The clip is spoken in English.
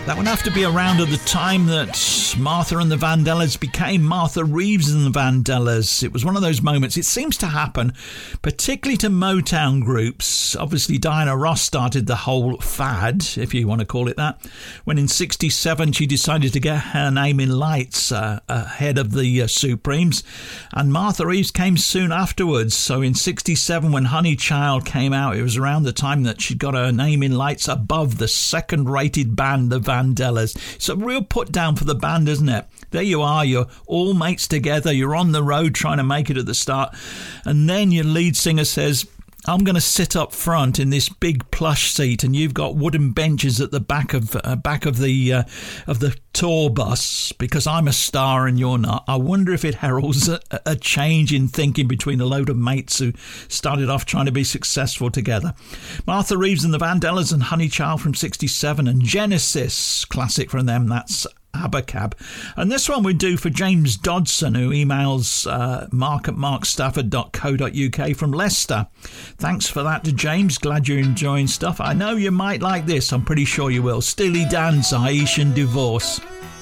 That would have to be around at the time that Martha and the Vandellas became Martha Reeves and the Vandellas. It was one of those moments. It seems to happen, particularly to Motown groups. Obviously, Diana Ross started the whole fad, if you want to call it that, when in 67 she decided to get her name in lights ahead of the Supremes. And Martha Reeves came soon afterwards. So in 67, when Honey Child came out, it was around the time that she got her name in lights above the second-rated band, the Vandellas. It's a real put down for the band, isn't it? There you are, you're all mates together, you're on the road trying to make it at the start, and then your lead singer says, I'm going to sit up front in this big plush seat, and you've got wooden benches at the back of the tour bus because I'm a star and you're not. I wonder if it heralds a change in thinking between a load of mates who started off trying to be successful together. Martha Reeves and the Vandellas and Honey Child from 67, and Genesis, classic from them, that's Abacab. And this one we do for James Dodson, who emails mark at markstafford.co.uk from Leicester. Thanks for that to James. Glad you're enjoying stuff. I know you might like this. I'm pretty sure you will. Steely Dan's Haitian Divorce.